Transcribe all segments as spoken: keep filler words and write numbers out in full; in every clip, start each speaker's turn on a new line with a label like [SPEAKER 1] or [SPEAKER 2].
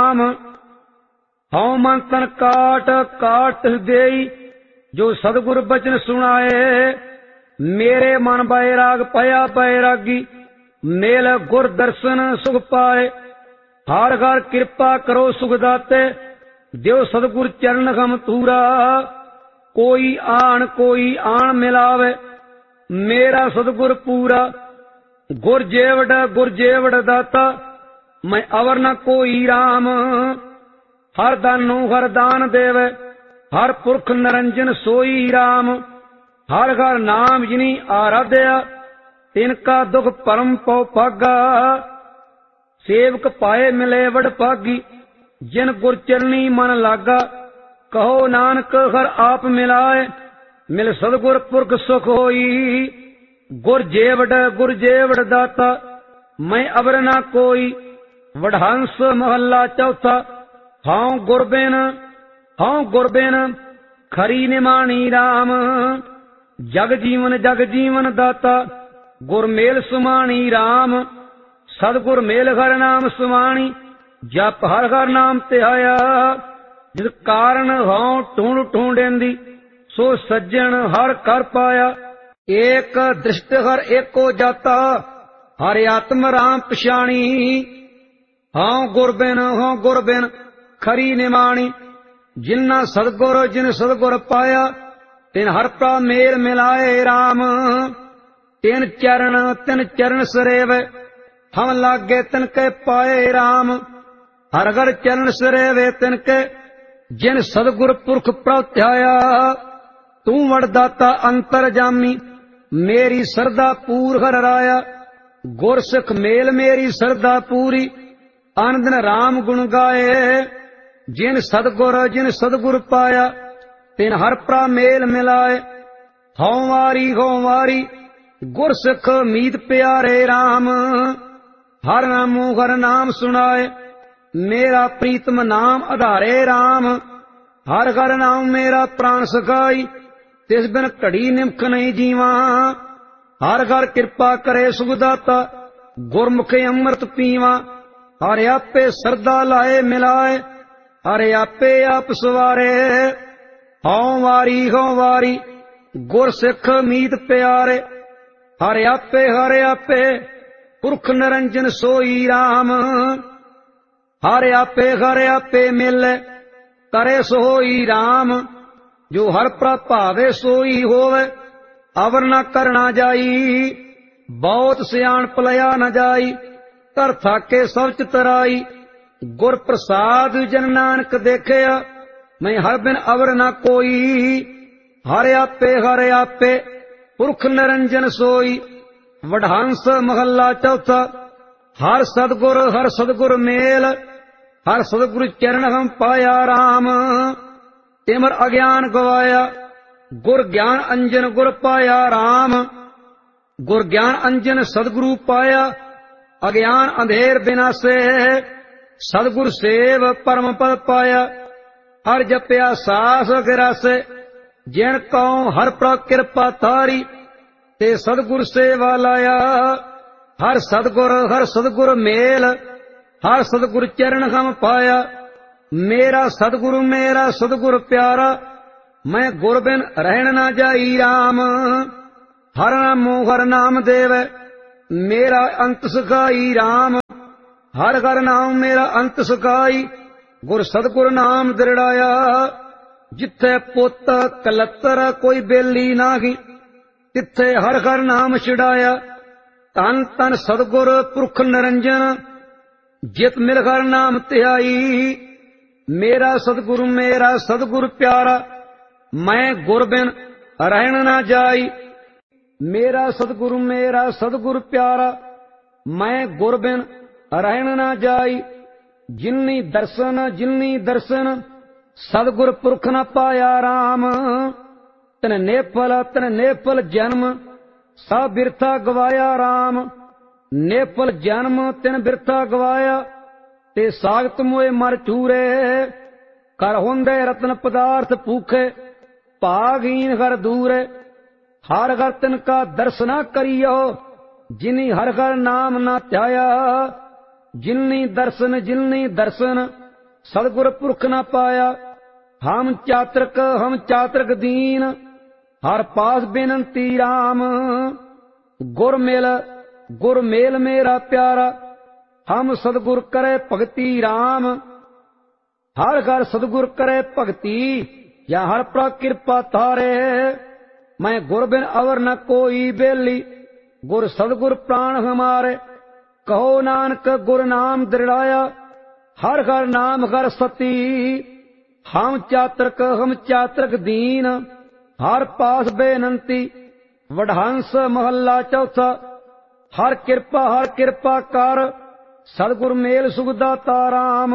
[SPEAKER 1] राम। हौ मन तन काट काट देई, जो सदगुर बचन सुनाए। मेरे मन बैराग पया बैरागी, मेल गुर दर्शन सुख पाए। हर घर कृपा करो सुख दाते, देव सदगुर चरण गम तूरा। कोई आन कोई आन मिलावे, मेरा सदगुर पूरा। गुर जेवड़ गुर जेवड़ दाता, मैं अवर न कोई राम। हर दानो हर दान देवे, हर पुरख निरंजन सोई राम। हर घर नाम जिनी आराध्या, तिनका दुख परम पौ पागा। सेवक पाए मिले वड पागी, जिन गुर चरनी मन लागा। कहो नानक हर आप मिलाए, मिल सदगुर पुरख सुख होई। गुर जेवड़ गुर जेवड़ दाता, मैं अवर ना कोई। वडहंस महला चौथा। हाँ गुरबिन हाँ गुरबिन, खरी निमानी राम। जग जीवन जग जीवन दाता, गुर मेल सुमानी राम। सदगुर मेल हर नाम सुमानी, जप हर हर नाम तिहाया। जिस कारण हाँ ढूंढ ढूंढेंदी, सो सज्जन हर कर पाया। एक दृष्ट हर एको जाता, हर आत्म राम पछाणी। हाँ गुरबिन हाँ गुरबिन, खरी निमाणी। जिन्ना सदगुर जिन सदगुर पाया, तिन हर प्रा मेल मिलाए राम। तिन चरण तिन चरण सरेवे, हम लागे तिनके पाए राम। हर घर चरण सरेवे तिनके, जिन सदगुर पुरख प्रत्याया। तू वरदाता अंतर जामी, मेरी सरदा पूर हर राया। गुर सिख मेल मेरी सरदा पूरी, आनंद राम गुण गाए। जिन सदगुर जिन सदगुर पाया, तिन हर प्रा मेल मिलाए। हौ वारी हौ वारी, गुर सिख मीत प्यारे राम। हर नामो हर नाम सुनाए, मेरा प्रीतम नाम आधारे राम। हर हर नाम मेरा प्राण सखाई, तिस बिन घड़ी निमख नहीं जीवा। हर हर कृपा करे सुखदाता, गुरमुखे अमृत पीवा। हर आपे सरदा लाए मिलाए, हर आपे आप सवारे। हौ वारी हौ वारी, गुर सिख मीत प्यारे। हर आपे हर आपे, पुरख निरंजन सोई राम। हर आपे हर आपे मिले, करे सोई राम। जो हर प्रभावे सोई होवे, अवर न करना जाई। बहुत सियाण पलया न जाई, तर थाके सब चितराई। गुर प्रसाद जन नानक देखया, मैं हर बिन अवर न कोई। हर आपे हर आपे, पुरख निरंजन सोई। वडहंस महला चौथा। हर सदगुर हर सदगुर मेल, हर सदगुरु चरण हम पाया राम। तिमर अज्ञान गवाया, गुर ज्ञान अंजन गुर पाया राम। गुर ज्ञान अंजन सदगुरु पाया, अज्ञान अंधेर बिनासे। सदगुर सेव परम पद पाया, हर जपया सास गिरासे। जिन कौ हर प्र कृपा थारी, ते सदगुर सेवा लाया। हर सदगुर हर सदगुर मेल, हर सदगुर चरण हम पाया। मेरा सदगुरु मेरा सदगुर प्यारा, मैं गुर बिन रहन न जाई राम। हर नामो हर नाम देवे, मेरा अंत सुखाई राम। हर हर नाम मेरा अंत सुखाई, गुर सदगुर नाम दृढ़ाया। जिथे पुत कलत्तर कोई बेली नागी, तिथे हर हर नाम छिड़ाया। तन तन सदगुर पुरख निरंजन, जित मिल हर नाम तिहाई। मेरा सदगुरु मेरा सदगुर प्यारा, मैं गुर बिन रहन न जाई। मेरा सदगुरु मेरा सदगुर प्यारा, मैं गुर बिन रहन न जाई। जिन्नी दर्शन जिन्नी दर्शन, सदगुर पुरख न पाया राम। तन नेफल तन नेफल जन्म, सब बिरथा गवाया राम। नेफल जन्म तिन बिरथा गवाया, ते सागत मोए मर चूरे। कर हुंदे रत्न पदार्थ भूखे, भागहीन हर दूरे। हर हर तिनका दर्शना करियो, जिनी हर हर नाम न ध्याया। जिन्नी दर्शन जिन्नी दर्शन, सदगुर पुरख न पाया। हम चातृक हम चातृक दीन, हर पास बेनती राम। गुर मिल गुर मेल मेरा प्यारा, हम सदगुर करे भगति राम। हर घर सदगुर करे भगति, या हर प्रा कृपा थारे। मैं गुर बिन अवर न कोई बेली, गुर सदगुर प्राण हमारे। कहो नानक गुर नाम दृढ़ाया, हर घर नाम घर सती। हम चातृक हम चातृक दीन, हर पास बेनंती। वडहंस महला चौथा। हर कृपा हर कृपा कर, सदगुर मेल सुखदाता राम।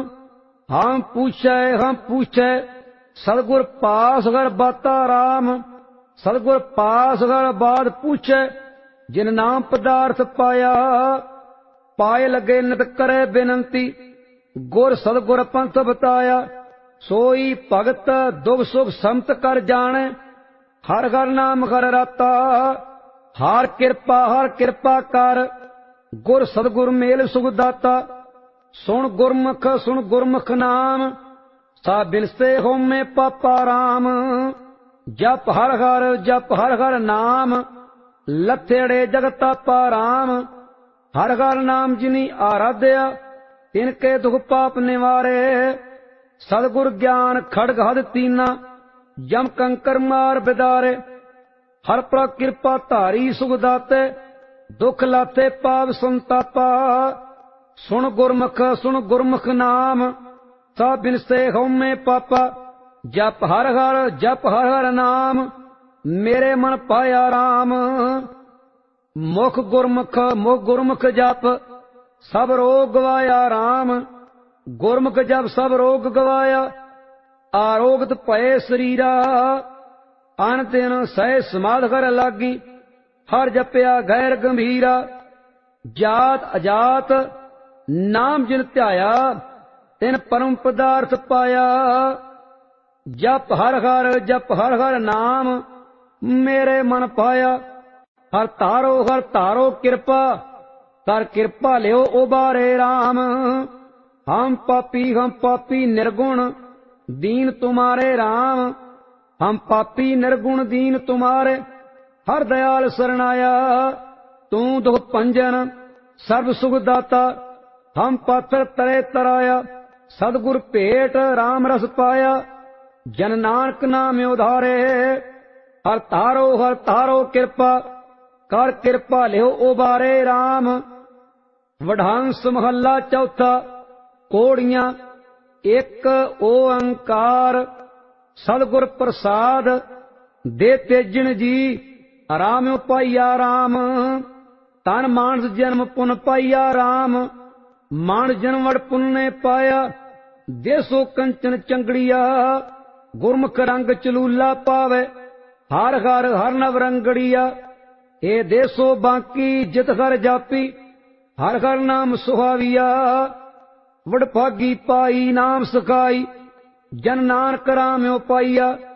[SPEAKER 1] हम पूछे हम पूछे, सदगुर पास घर बाता राम। सदगुर पास घर बाद पूछे, जिन नाम पदार्थ पाया। पाए लगे नित करे बेनंती, गुर सदगुर पंथ बताया। सोई भगत दुख सुख समत कर जाने, हर घर नाम घर राता। हर कृपा हर कृपा कर, गुर सदगुर मेल सुख दाता। सुन गुरमुख सुन गुरमुख नाम, सा बिनसे होमे पापा राम। जप हर हर जप हर हर नाम, लथेड़े जगतापा राम। हर हर नाम जिनी आराध्या, तिनके दुख पाप निवारे। सदगुर ज्ञान खड़ग हद तीना, जम कंकर मार बिदारे। हर प्रा कृपा धारी सुख दाते, दुख लाते पाप संतापा। सुन गुरमुख सुन गुरमुख नाम, सा बिनसे होमे पापा। जप हर हर जप हर हर नाम, मेरे मन पाया राम। मुख गुरमुख मुख गुरमुख जप, सब रोग गवाया राम। गुरमुख जप सब रोग गवाया, आरोगत भये शरीरा। अन दिन सह समाध कर लागी, हर जपया गैर गंभीरा। जात अजात नाम जिन ध्याया, तिन परम पदार्थ पाया। जप हर हर जप हर हर नाम, मेरे मन पाया। हर तारो हर तारो कृपा, कर कृपा लियो उबारे राम। हम पापी हम पापी निर्गुण, दीन तुम्हारे राम। हम पापी निर्गुण दीन तुम्हारे, हर दयाल शरणाया। तू दुख भंजन सर्व सुख दाता, हम पाथर तरे तराया। सदगुर भेट राम रस पाया, जन नानक नाम उधारे। हर तारो हर तारो कृपा, कर कृपा लियो उबारे राम। वडहंस महला चौथा। कोड़ियां एक ओंकार, सदगुर प्रसाद दे तेजन जी। राम पाइया राम, तन मानस जन्म पुन पाइया राम। मान जन्म वड़ पुन ने पाया, देसो कंचन चंगड़िया। गुरमुख रंग चलूला पावे, हर हर हर नव रंगड़िया। ए देसो बांकी जित हर जापी, हर हर नाम सुहाविया। वडभागी पाई नाम सखाई, जन नानक राम पाइया।